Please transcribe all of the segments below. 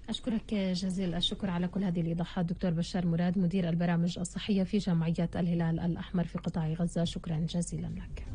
أشكرك جزيل الشكر على كل هذه الإيضاحات دكتور بشار مراد، مدير البرامج الصحية في جمعية الهلال الأحمر في قطاع غزة. شكرا جزيلا لك.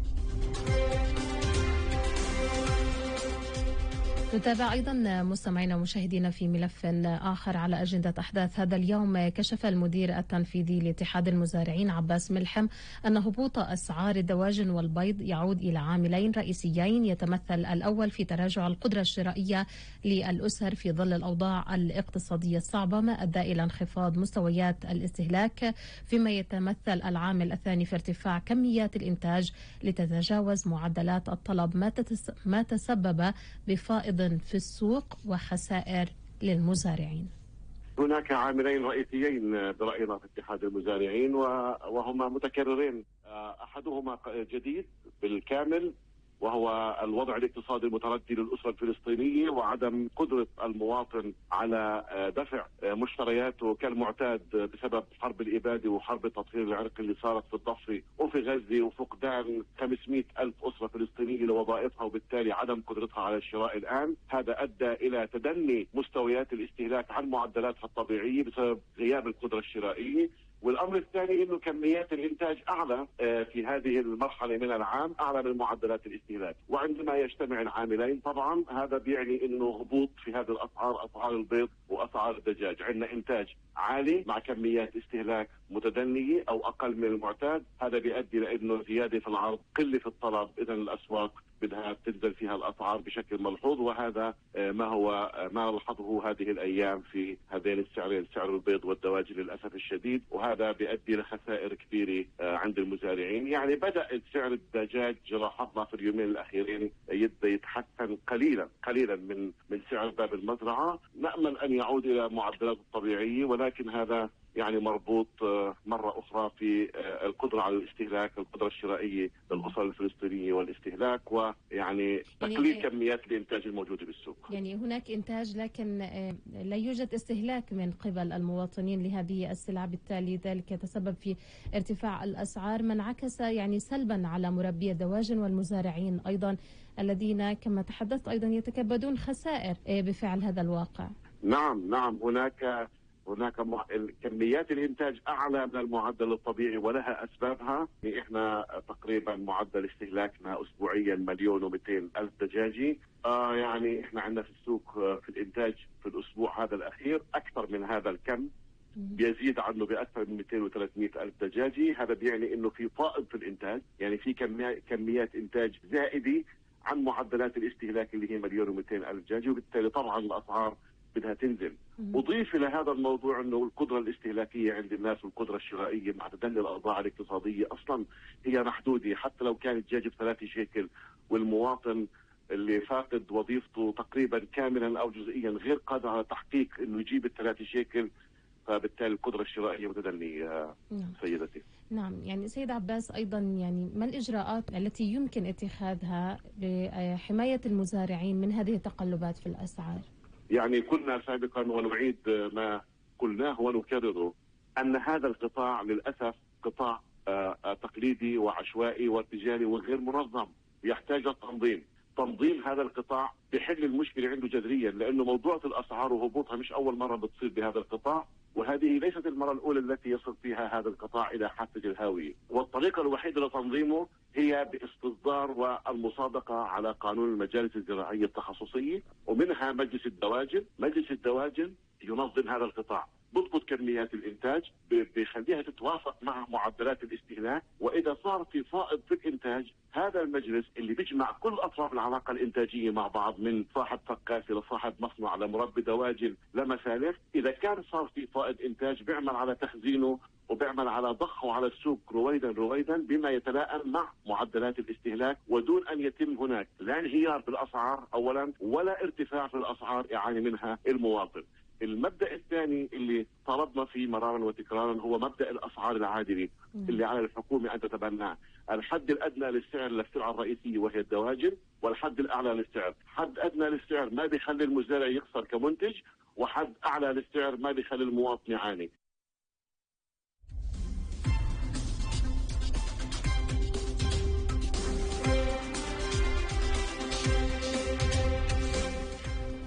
نتابع أيضا مستمعينا ومشاهدينا في ملف آخر على أجندة أحداث هذا اليوم. كشف المدير التنفيذي لاتحاد المزارعين عباس ملحم أن هبوط أسعار الدواجن والبيض يعود إلى عاملين رئيسيين، يتمثل الأول في تراجع القدرة الشرائية للأسر في ظل الأوضاع الاقتصادية الصعبة، ما أدى إلى انخفاض مستويات الاستهلاك، فيما يتمثل العامل الثاني في ارتفاع كميات الإنتاج لتتجاوز معدلات الطلب، ما تسبب بفائض في السوق وخسائر للمزارعين. هناك عاملين رئيسيين برأينا في اتحاد المزارعين وهما متكررين. أحدهما جديد بالكامل، وهو الوضع الاقتصادي المتردي للأسرة الفلسطينية وعدم قدرة المواطن على دفع مشترياته كالمعتاد بسبب حرب الإبادة وحرب التطهير العرقي اللي صارت في الضفة وفي غزة، وفقدان 500 ألف أسرة فلسطينية لوظائفها وبالتالي عدم قدرتها على الشراء الآن. هذا أدى إلى تدني مستويات الاستهلاك عن معدلاتها الطبيعية بسبب غياب القدرة الشرائية. والأمر الثاني أنه كميات الإنتاج أعلى في هذه المرحلة من العام، أعلى من معدلات الاستهلاك. وعندما يجتمع العاملين طبعا هذا بيعني أنه هبوط في هذه الأسعار، أسعار البيض وأسعار الدجاج. عندنا إنتاج عالي مع كميات استهلاك متدنية أو أقل من المعتاد، هذا بيؤدي لأنه زيادة في العرض، قلة في الطلب، إذن الأسواق بدها تنزل فيها الأسعار بشكل ملحوظ. وهذا ما لاحظه هذه الأيام في هذين السعرين، سعر البيض والدواجن للأسف الشديد، وهذا بيؤدي لخسائر كبيرة عند المزارعين. يعني بدأ سعر الدجاج لاحظنا في اليومين الأخيرين يتحسن قليلا من سعر باب المزرعة. نأمل أن يعود إلى معدلات الطبيعية، ولكن هذا يعني مربوط مرة أخرى في القدرة على الاستهلاك، القدرة الشرائية للأسر الفلسطينية والاستهلاك، ويعني تقليل كميات الإنتاج الموجودة بالسوق. يعني هناك إنتاج لكن لا يوجد استهلاك من قبل المواطنين لهذه السلع، بالتالي ذلك يتسبب في ارتفاع الأسعار، ما انعكس يعني سلبا على مربي الدواجن والمزارعين أيضا الذين كما تحدثت أيضا يتكبدون خسائر بفعل هذا الواقع. نعم هناك كميات الإنتاج أعلى من المعدل الطبيعي ولها أسبابها. إحنا تقريبا معدل استهلاكنا أسبوعيا 1,200,000 دجاجي. يعني إحنا عندنا في السوق في الإنتاج في الأسبوع هذا الأخير أكثر من هذا الكم، بيزيد عنه بأكثر من 200 و300 ألف دجاجي. هذا بيعني إنه في فائض في الإنتاج، يعني في كميات إنتاج زائدة عن معدلات الاستهلاك اللي هي 1,200,000 دجاجي، وبالتالي طبعا الأسعار بدها تنزل. أضيف إلى هذا الموضوع أنه القدرة الاستهلاكية عند الناس والقدرة الشرائية مع تدني الأوضاع الاقتصادية أصلا هي محدودة. حتى لو كان الدجاج ب3 شيكل والمواطن اللي فاقد وظيفته تقريبا كاملا أو جزئيا غير قادر على تحقيق أنه يجيب ال3 شيكل، فبالتالي القدرة الشرائية متدنية. سيدتي. نعم، يعني سيد عباس أيضا يعني ما الإجراءات التي يمكن اتخاذها لحماية المزارعين من هذه التقلبات في الأسعار؟ يعني كنا سابقا ونعيد ما قلناه ونكرره، أن هذا القطاع للأسف قطاع تقليدي وعشوائي وارتجالي وغير منظم، يحتاج تنظيم هذا القطاع بحل المشكلة عنده جذريا، لأنه موضوع الأسعار وهبوطها مش أول مرة بتصير بهذا القطاع، وهذه ليست المرة الأولى التي يصل فيها هذا القطاع إلى حافة الهاوية. والطريقة الوحيدة لتنظيمه هي باستصدار والمصادقة على قانون المجالس الزراعية التخصصية، ومنها مجلس الدواجن. مجلس الدواجن ينظم هذا القطاع، بضبط كميات الإنتاج، بيخليها تتوافق مع معدلات الاستهلاك. وإذا صار في فائض في الإنتاج، هذا المجلس اللي بيجمع كل أطراف العلاقة الإنتاجية مع بعض، من صاحب فقاسة لصاحب مصنع لمربي دواجن لمسالخ، إذا كان صار في فائض إنتاج بيعمل على تخزينه وبيعمل على ضخه على السوق رويدا بما يتلائم مع معدلات الاستهلاك، ودون أن يتم هناك لا انهيار بالأسعار أولا ولا ارتفاع في الأسعار يعاني منها المواطن. المبدأ الثاني اللي طلبنا فيه مرارا وتكرارا هو مبدأ الأسعار العادلة اللي على الحكومة أن تتبناه. الحد الأدنى للسعر للسلعة الرئيسية وهي الدواجن، والحد الأعلى للسعر. حد أدنى للسعر ما بيخلي المزارع يخسر كمنتج، وحد أعلى للسعر ما بيخلي المواطن يعاني.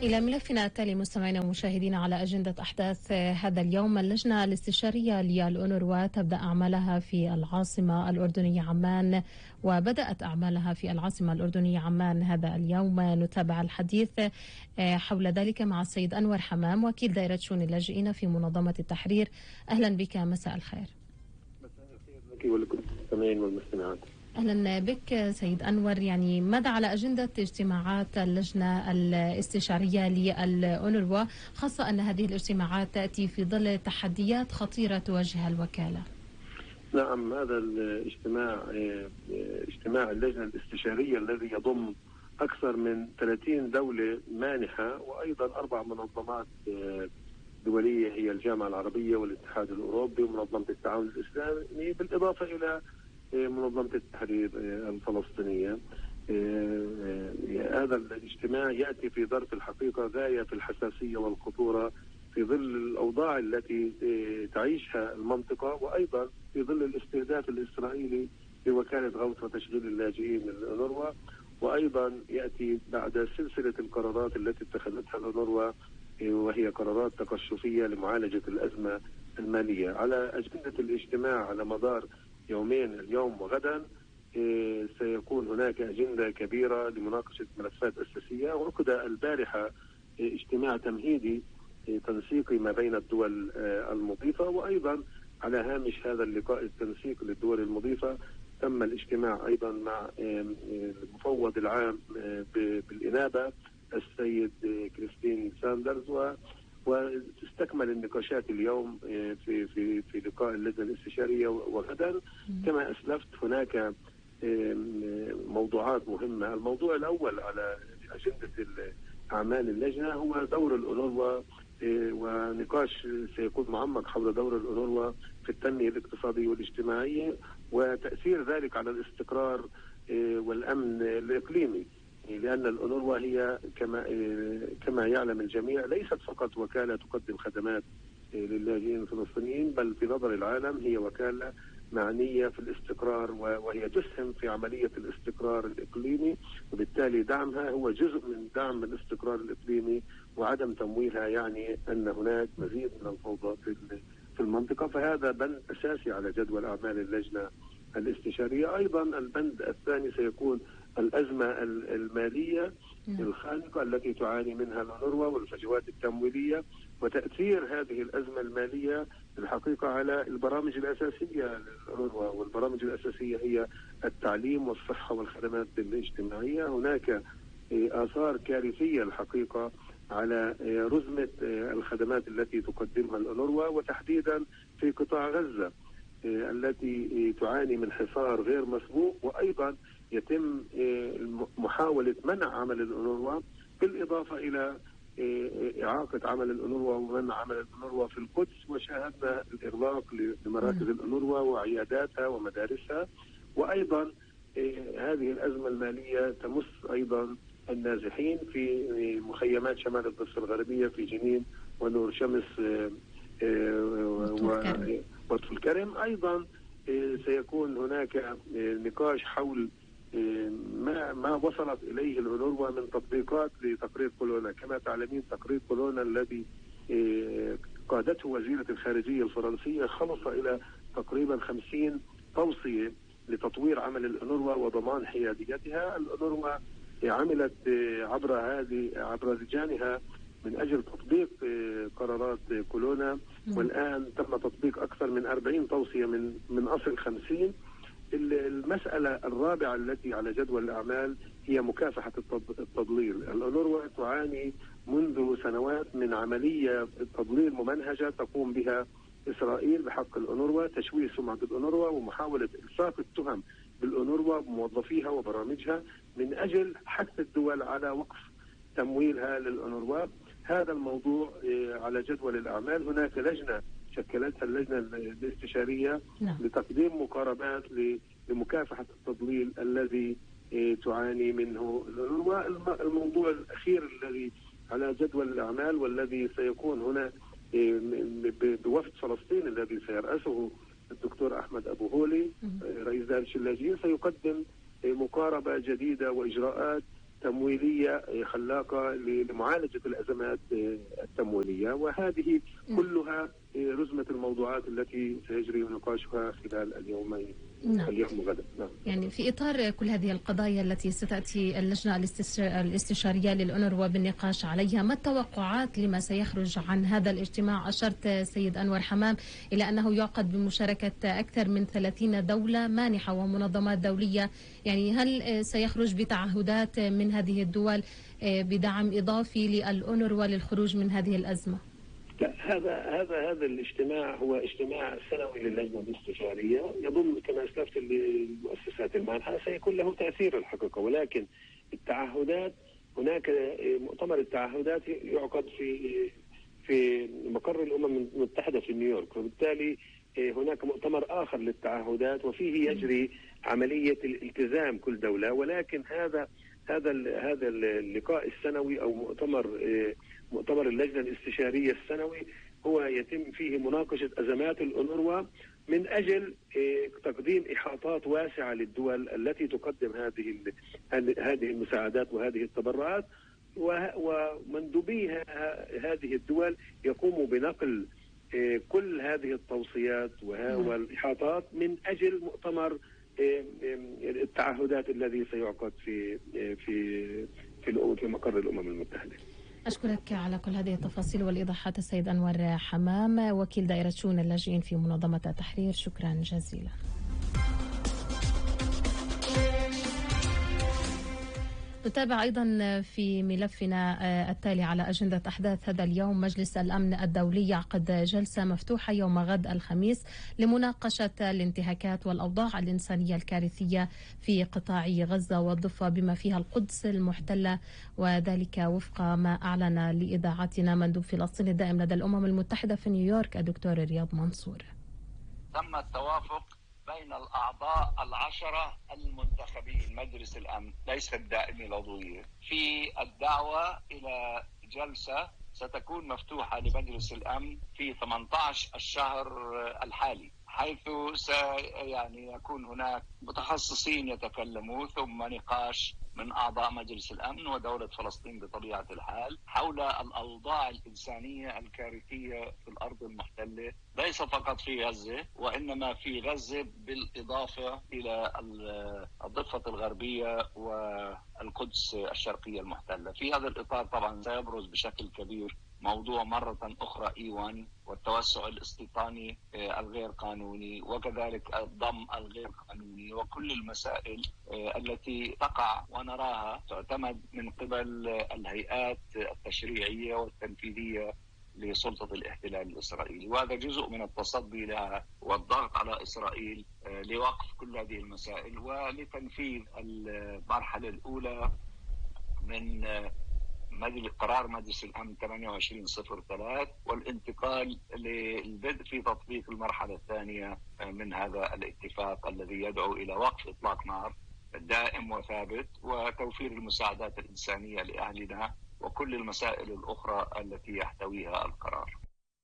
إلى ملفنا التالي مستمعينا ومشاهدينا على أجندة أحداث هذا اليوم. اللجنة الاستشارية للأونروا تبدأ أعمالها في العاصمة الأردنية عمان، وبدأت أعمالها في العاصمة الأردنية عمان هذا اليوم. نتابع الحديث حول ذلك مع السيد أنور حمام، وكيل دائرة شؤون اللاجئين في منظمة التحرير. أهلا بك، مساء الخير. مساء الخير لك ولكل المستمعين والمستمعات. أهلا بك سيد أنور. يعني ماذا على أجندة اجتماعات اللجنة الاستشارية للأونروا، خاصة أن هذه الاجتماعات تأتي في ظل تحديات خطيرة تواجه الوكالة؟ نعم، هذا الاجتماع اجتماع اللجنة الاستشارية الذي يضم أكثر من 30 دولة مانحة، وأيضا 4 منظمات دولية هي الجامعة العربية والاتحاد الأوروبي ومنظمة التعاون الإسلامي، بالإضافة إلى منظمة التحرير الفلسطينية. هذا الاجتماع يأتي في ظرف الحقيقة غاية في الحساسية والخطورة في ظل الأوضاع التي تعيشها المنطقة، وأيضا في ظل الاستهداف الإسرائيلي لوكالة غوث وتشغيل اللاجئين الأونروا، وأيضا يأتي بعد سلسلة القرارات التي اتخذتها الأونروا وهي قرارات تقشفية لمعالجة الأزمة المالية. على أجندة الاجتماع على مدار يومين، اليوم وغدا، سيكون هناك أجندة كبيرة لمناقشة ملفات أساسية. وعقد البارحة اجتماع تمهيدي تنسيقي ما بين الدول المضيفة، وأيضا على هامش هذا اللقاء التنسيق للدول المضيفة تم الاجتماع أيضا مع المفوض العام بالإنابة السيد كريستين ساندرز، وتستكمل النقاشات اليوم في لقاء اللجنة الاستشارية وغدا. كما أسلفت هناك موضوعات مهمة. الموضوع الأول على أجندة أعمال اللجنة هو دور الأونروا، ونقاش سيكون معمق حول دور الأونروا في التنمية الاقتصادية والاجتماعية وتأثير ذلك على الاستقرار والأمن الإقليمي، لأن الأونروا هي كما يعلم الجميع ليست فقط وكالة تقدم خدمات للاجئين الفلسطينيين، بل في نظر العالم هي وكالة معنية في الاستقرار، وهي تسهم في عملية الاستقرار الإقليمي، وبالتالي دعمها هو جزء من دعم الاستقرار الإقليمي، وعدم تمويلها يعني أن هناك مزيد من الفوضى في المنطقة. فهذا بند أساسي على جدول أعمال اللجنة الاستشارية. أيضا البند الثاني سيكون الأزمة المالية الخانقة التي تعاني منها الأونروا والفجوات التمويلية، وتأثير هذه الأزمة المالية الحقيقة على البرامج الأساسية للأونروا، والبرامج الأساسية هي التعليم والصحة والخدمات الاجتماعية. هناك آثار كارثية الحقيقة على رزمة الخدمات التي تقدمها الأونروا، وتحديدا في قطاع غزة التي تعاني من حصار غير مسبوق، وأيضا يتم محاولة منع عمل الأونروا، بالإضافة إلى إعاقة عمل الأونروا ومنع عمل الأونروا في القدس، وشاهدنا الإغلاق لمراكز الأونروا وعياداتها ومدارسها. وأيضا هذه الأزمة المالية تمس أيضا النازحين في مخيمات شمال الضفة الغربية في جنين ونور شمس وطف الكرم. أيضا سيكون هناك نقاش حول ما وصلت إليه الأونروا من تطبيقات لتقرير كولونا. كما تعلمين تقرير كولونا الذي قادته وزيرة الخارجية الفرنسية خلص إلى تقريبا 50 توصية لتطوير عمل الأونروا وضمان حياديتها. الأونروا عملت عبر لجانها من أجل تطبيق قرارات كولونا، والآن تم تطبيق أكثر من 40 توصية من أصل 50. المسألة الرابعة التي على جدول الأعمال هي مكافحة التضليل. الأونروا تعاني منذ سنوات من عملية تضليل ممنهجة تقوم بها إسرائيل بحق الأونروا، تشويه سمعة الأونروا ومحاولة إلصاق التهم بالأونروا بموظفيها وبرامجها من أجل حث الدول على وقف تمويلها للأونروا. هذا الموضوع على جدول الأعمال. هناك لجنة شكلتها اللجنة الاستشارية لتقديم مقاربات لمكافحة التضليل الذي تعاني منه الأونروا. الموضوع الأخير الذي على جدول الأعمال والذي سيكون هنا بوفد فلسطين الذي سيرأسه الدكتور أحمد أبو هولي رئيس دائرة اللاجئين، سيقدم مقاربة جديدة وإجراءات تمويلية خلاقة لمعالجة الأزمات التمويلية، وهذه كلها رزمة الموضوعات التي سيجري نقاشها خلال اليومين اليوم وغدا. يعني في إطار كل هذه القضايا التي ستأتي اللجنة الاستشارية للأونروا بالنقاش عليها، ما التوقعات لما سيخرج عن هذا الاجتماع؟ أشرت سيد أنور حمام إلى أنه يعقد بمشاركة أكثر من 30 دولة مانحة ومنظمات دولية، يعني هل سيخرج بتعهدات من هذه الدول بدعم إضافي للأونروا للخروج من هذه الأزمة؟ لا، هذا الاجتماع هو اجتماع سنوي للجنة الاستشارية، يضم كما اسلفت المؤسسات المانحة، سيكون له تأثير الحقيقة، ولكن التعهدات هناك مؤتمر التعهدات يعقد في مقر الأمم المتحدة في نيويورك، وبالتالي هناك مؤتمر آخر للتعهدات وفيه يجري عملية الالتزام كل دولة، ولكن هذا اللقاء السنوي أو مؤتمر اللجنة الاستشارية السنوي هو يتم فيه مناقشة أزمات الأونروا من أجل تقديم إحاطات واسعة للدول التي تقدم هذه المساعدات وهذه التبرعات، ومندوبي هذه الدول يقوموا بنقل كل هذه التوصيات والإحاطات من أجل مؤتمر التعهدات الذي سيعقد في مقر الأمم المتحدة. أشكرك على كل هذه التفاصيل والإيضاحات السيد أنور حمام، وكيل دائرة شؤون اللاجئين في منظمة التحرير، شكرا جزيلا. نتابع أيضا في ملفنا التالي على أجندة أحداث هذا اليوم. مجلس الأمن الدولي يعقد جلسة مفتوحة يوم غد الخميس لمناقشة الانتهاكات والأوضاع الإنسانية الكارثية في قطاع غزة والضفة بما فيها القدس المحتلة، وذلك وفق ما أعلن لإذاعتنا مندوب فلسطين الدائم لدى الأمم المتحدة في نيويورك الدكتور رياض منصور. تم التوافق بين الأعضاء 10 المنتخبين مجلس الأمن ليس الدائمة العضوية في الدعوة إلى جلسة ستكون مفتوحة لمجلس الأمن في 18 الشهر الحالي، حيث يكون هناك متخصصين يتكلموا ثم نقاش من أعضاء مجلس الأمن ودولة فلسطين بطبيعة الحال حول الأوضاع الإنسانية الكارثية في الأرض المحتلة، ليس فقط في غزة وإنما في غزة بالإضافة إلى الضفة الغربية والقدس الشرقية المحتلة. في هذا الإطار طبعا سيبرز بشكل كبير موضوع مرة أخرى إيوان والتوسع الاستيطاني الغير قانوني، وكذلك الضم الغير قانوني، وكل المسائل التي تقع ونراها تعتمد من قبل الهيئات التشريعية والتنفيذية لسلطة الاحتلال الإسرائيلي، وهذا جزء من التصدي لها والضغط على إسرائيل لوقف كل هذه المسائل ولتنفيذ المرحلة الأولى من قرار مجلس الأمن 2803 والانتقال للبدء في تطبيق المرحلة الثانية من هذا الاتفاق الذي يدعو إلى وقف إطلاق نار دائم وثابت وتوفير المساعدات الإنسانية لأهلنا وكل المسائل الأخرى التي يحتويها القرار.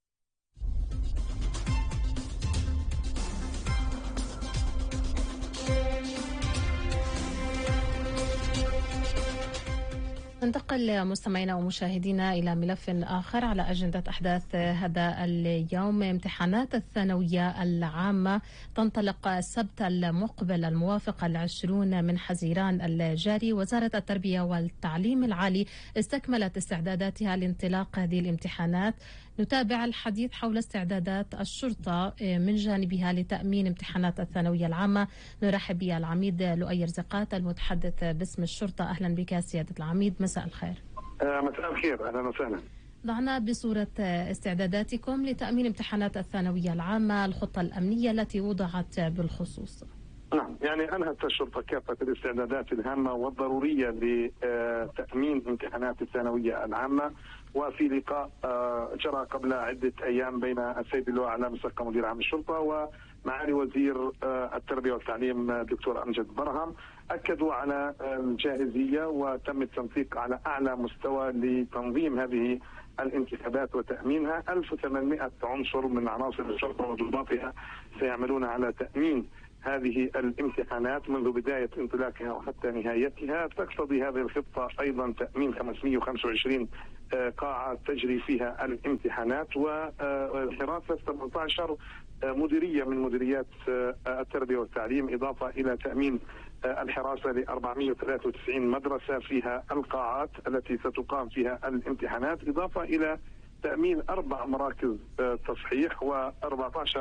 ننتقل مستمعينا ومشاهدينا إلى ملف آخر على أجندة أحداث هذا اليوم. امتحانات الثانوية العامة تنطلق السبت المقبل الموافق 20 من حزيران الجاري. وزارة التربية والتعليم العالي استكملت استعداداتها لانطلاق هذه الامتحانات. نتابع الحديث حول استعدادات الشرطة من جانبها لتأمين امتحانات الثانوية العامة. نرحب بالعميد لؤي رزقات المتحدث باسم الشرطة. أهلا بك سيادة العميد، مساء الخير. مساء الخير، أهلا وسهلا. ضعنا بصورة استعداداتكم لتأمين امتحانات الثانوية العامة، الخطة الأمنية التي وضعت بالخصوص. نعم، يعني أنهت الشرطة كافة الاستعدادات الهامة والضرورية لتأمين امتحانات الثانوية العامة. وفي لقاء جرى قبل عدة أيام بين السيد اللواء علام مسقة مدير عام الشرطة ومعالي وزير التربية والتعليم دكتور أمجد برهم، أكدوا على الجاهزية وتم التنسيق على أعلى مستوى لتنظيم هذه الانتخابات وتأمينها. 1800 عنصر من عناصر الشرطة وضباطها سيعملون على تأمين هذه الامتحانات منذ بداية انطلاقها وحتى نهايتها. تقتضي هذه الخطة أيضا تأمين 525 قاعة تجري فيها الامتحانات وحراسة 18 مديرية من مديريات التربية والتعليم، إضافة إلى تأمين الحراسة ل 493 مدرسة فيها القاعات التي ستقام فيها الامتحانات، إضافة إلى تأمين 4 مراكز تصحيح و14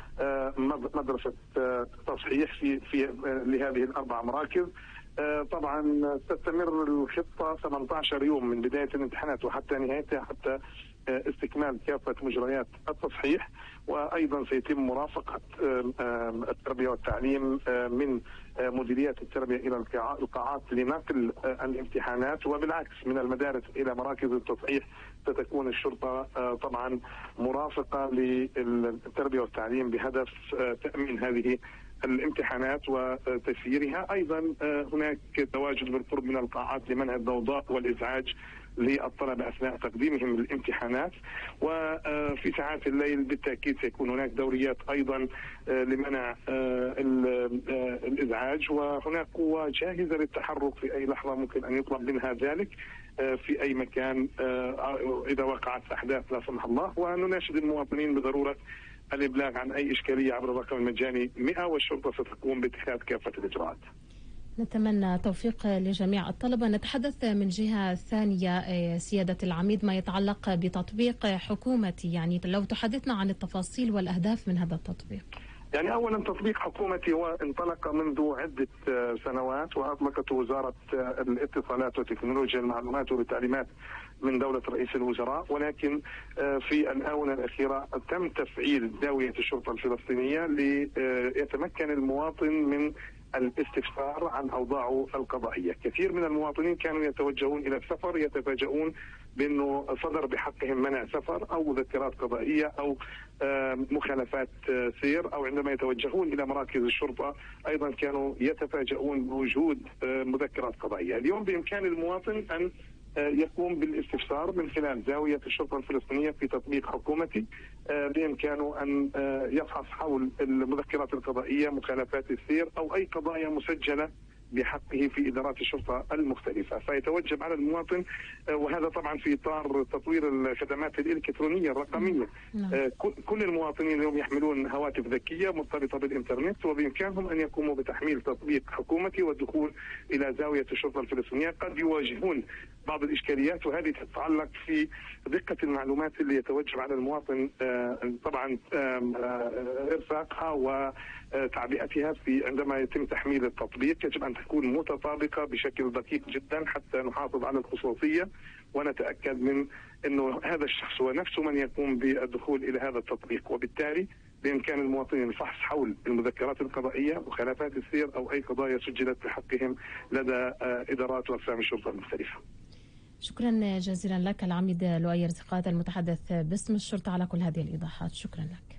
مدرسة تصحيح في لهذه ال4 مراكز. طبعا تستمر الخطة 18 يوم من بداية الامتحانات وحتى نهايتها، حتى استكمال كافة مجريات التصحيح. وأيضا سيتم مرافقة التربية والتعليم من مديريات التربية إلى القاعات لنقل الامتحانات، وبالعكس من المدارس إلى مراكز التصحيح ستكون الشرطة طبعا مرافقة للتربية والتعليم بهدف تأمين هذه الامتحانات وتسييرها. أيضا هناك تواجد بالقرب من القاعات لمنع الضوضاء والإزعاج للطلبة أثناء تقديمهم الامتحانات. وفي ساعات الليل بالتأكيد سيكون هناك دوريات أيضا لمنع الإزعاج، وهناك قوة جاهزة للتحرك في أي لحظة ممكن أن يطلب منها ذلك في أي مكان إذا وقعت أحداث لا سمح الله. ونناشد المواطنين بضرورة الإبلاغ عن أي إشكالية عبر الرقم المجاني 100، والشرطة ستقوم باتخاذ كافة الإجراءات. نتمنى توفيق لجميع الطلبة. نتحدث من جهة ثانية سيادة العميد ما يتعلق بتطبيق حكومتي، يعني لو تحدثنا عن التفاصيل والأهداف من هذا التطبيق. يعني أولا تطبيق حكومتي وانطلق منذ عدة سنوات، وأطلقته وزارة الاتصالات وتكنولوجيا المعلومات وبالتعليمات من دولة رئيس الوزراء، ولكن في الآونة الأخيرة تم تفعيل زاوية الشرطة الفلسطينية ليتمكن المواطن من الاستفسار عن أوضاعه القضائية. كثير من المواطنين كانوا يتوجهون إلى السفر يتفاجؤون بأنه صدر بحقهم منع سفر أو مذكرات قضائية أو مخالفات سير، أو عندما يتوجهون إلى مراكز الشرطة أيضا كانوا يتفاجؤون بوجود مذكرات قضائية. اليوم بإمكان المواطن أن يقوم بالاستفسار من خلال زاوية الشرطة الفلسطينية في تطبيق حكومتي. بإمكانه أن يفحص حول المذكرات القضائية، مخالفات السير، أو أي قضايا مسجلة بحقه في إدارات الشرطة المختلفة. فيتوجب على المواطن، وهذا طبعا في إطار تطوير الخدمات الإلكترونية الرقمية. كل المواطنين اليوم يحملون هواتف ذكية مرتبطة بالإنترنت، وبإمكانهم أن يقوموا بتحميل تطبيق حكومتي والدخول إلى زاوية الشرطة الفلسطينية. قد يواجهون بعض الإشكاليات، وهذه تتعلق في دقة المعلومات اللي يتوجب على المواطن طبعا إرفاقها وتعبئتها في عندما يتم تحميل التطبيق. يجب أن تكون متطابقة بشكل دقيق جدا حتى نحافظ على الخصوصية ونتأكد من أنه هذا الشخص هو نفسه من يقوم بالدخول إلى هذا التطبيق. وبالتالي بإمكان المواطنين الفحص حول المذكرات القضائية، مخالفات السير، أو أي قضايا سجلت بحقهم لدى إدارات وأقسام الشرطة المختلفة. شكرا جزيلا لك العميد لؤي رزقات المتحدث باسم الشرطة على كل هذه الإيضاحات. شكرا لك.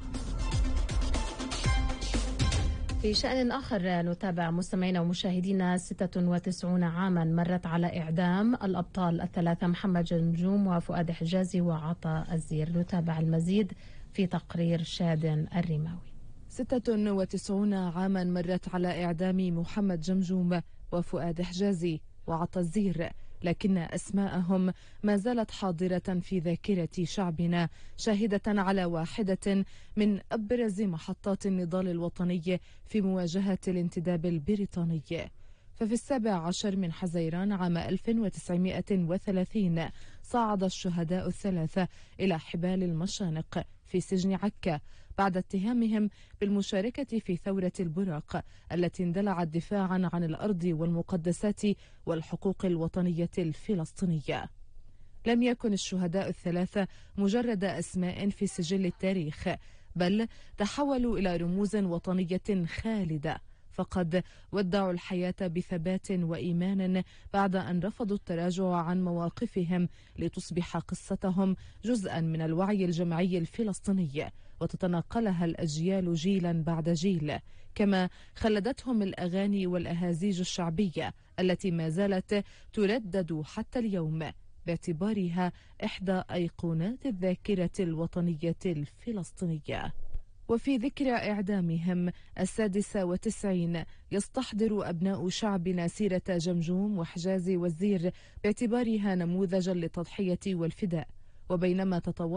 في شأن آخر نتابع مستمعينا ومشاهدينا 96 عاما مرت على إعدام الأبطال الثلاثة محمد جمجوم وفؤاد حجازي وعطا الزير. نتابع المزيد في تقرير شادن الرماوي. 96 عاما مرت على إعدام محمد جمجوم وفؤاد حجازي وعطا الزير، لكن أسماءهم ما زالت حاضرة في ذاكرة شعبنا، شاهدة على واحدة من أبرز محطات النضال الوطني في مواجهة الانتداب البريطاني. ففي 17 من حزيران عام 1930 صعد الشهداء الثلاثة إلى حبال المشانق في سجن عكا بعد اتهامهم بالمشاركة في ثورة البراق التي اندلعت دفاعا عن الأرض والمقدسات والحقوق الوطنية الفلسطينية. لم يكن الشهداء الثلاثة مجرد أسماء في سجل التاريخ، بل تحولوا إلى رموز وطنية خالدة، فقد ودعوا الحياة بثبات وإيمان بعد أن رفضوا التراجع عن مواقفهم لتصبح قصتهم جزءا من الوعي الجمعي الفلسطيني وتتناقلها الأجيال جيلا بعد جيل، كما خلدتهم الأغاني والأهازيج الشعبية التي ما زالت تردد حتى اليوم باعتبارها إحدى أيقونات الذاكرة الوطنية الفلسطينية. وفي ذكرى إعدامهم 96 يستحضر أبناء شعبنا سيرة جمجوم وحجازي والزير باعتبارها نموذجا للتضحية والفداء. وبينما تتواصل